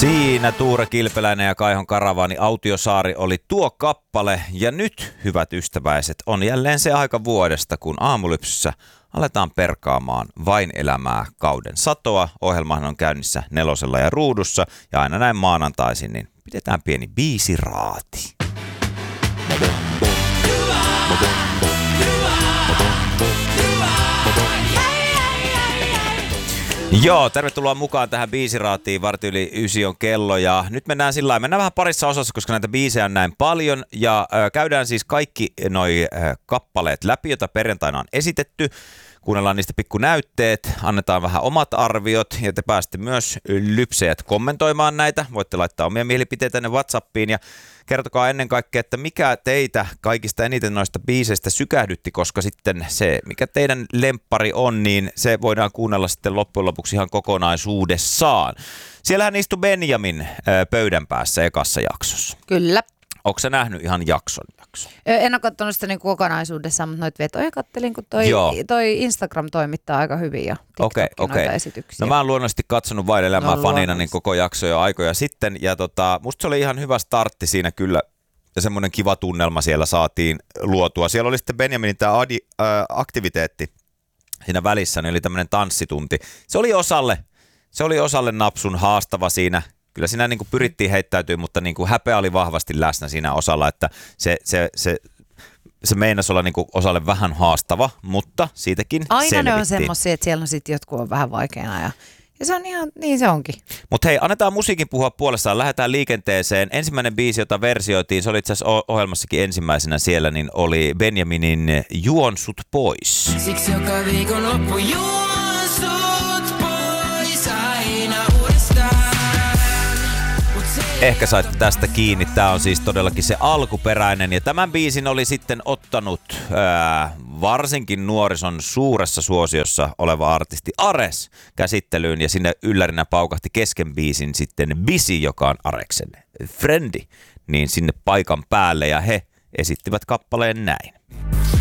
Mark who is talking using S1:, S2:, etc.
S1: Siinä Tuure Kilpeläinen ja Kaihon Karavaani Autiosaari oli tuo kappale. Ja nyt, hyvät ystäväiset, on jälleen se aika vuodesta, kun Aamulypsyssä aletaan perkaamaan Vain elämää kauden satoa. Ohjelmahan on käynnissä 4 ja Ruudussa ja aina näin maanantaisin, niin pidetään pieni biisiraati. Joo, tervetuloa mukaan tähän biisiraatiin, 8:45 on kello ja nyt mennään mennään vähän parissa osassa, koska näitä biisejä on näin paljon ja käydään siis kaikki noi kappaleet läpi, joita perjantaina on esitetty. Kuunnellaan niistä pikkunäytteet, annetaan vähän omat arviot ja te pääsette myös lypsejät kommentoimaan näitä. Voitte laittaa omia mielipiteitä tänne WhatsAppiin ja kertokaa ennen kaikkea, että mikä teitä kaikista eniten noista biiseistä sykähdytti, koska sitten se, mikä teidän lemppari on, niin se voidaan kuunnella sitten loppujen lopuksi ihan kokonaisuudessaan. Siellähän istui Benjamin pöydän päässä ekassa jaksossa.
S2: Kyllä.
S1: Onko sä nähnyt ihan jakson?
S2: En ole katsonut sitä niin kokonaisuudessaan, mutta noita vetoja kattelin, kun toi Instagram toimittaa aika hyvin ja TikTokkin noita esityksiä.
S1: No mä oon luonnollisesti katsonut Vain elämää fanina niin koko jakso jo aikoja sitten. Ja musta se oli ihan hyvä startti siinä kyllä. Ja semmoinen kiva tunnelma siellä saatiin luotua. Siellä oli sitten Benjaminin tämä aktiviteetti siinä välissä, niin oli tämmöinen tanssitunti. Se oli osalle napsun haastava siinä. Kyllä siinä niin kuin pyrittiin heittäytyä, mutta niin kuin häpeä oli vahvasti läsnä siinä osalla, että se meinasi olla niin kuin osalle vähän haastava, mutta siitäkin
S2: aina
S1: selvittiin.
S2: Ne on semmoisia, että siellä on sitten jotkut on vähän vaikeana ja se on ihan, niin se onkin. Mutta
S1: hei, annetaan musiikin puhua puolestaan, lähdetään liikenteeseen. Ensimmäinen biisi, jota versioitiin, se oli itse asiassa ohjelmassakin ensimmäisenä siellä, niin oli Benjaminin Juon sut pois. Siksi joka viikon loppu juon sut pois aina. Ehkä saitte tästä kiinni. Tämä on siis todellakin se alkuperäinen. Ja tämän biisin oli sitten ottanut varsinkin nuorison suuressa suosiossa oleva artisti Ares käsittelyyn. Ja sinne yllärinä paukahti kesken biisin sitten Bisi, joka on Areksen frendi, niin sinne paikan päälle. Ja he esittivät kappaleen näin.